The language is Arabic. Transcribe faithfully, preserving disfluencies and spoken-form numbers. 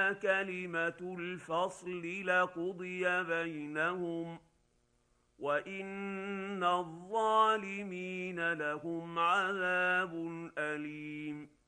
كلمة الفصل لقضي بينهم وإن الظالمين لهم عذاب أليم.